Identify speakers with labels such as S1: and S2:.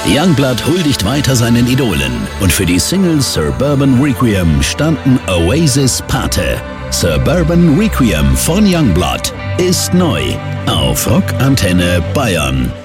S1: Youngblood huldigt weiter seinen Idolen und für die Single Suburban Requiem standen Oasis Pate. Suburban Requiem von Youngblood ist neu auf Rock Antenne Bayern.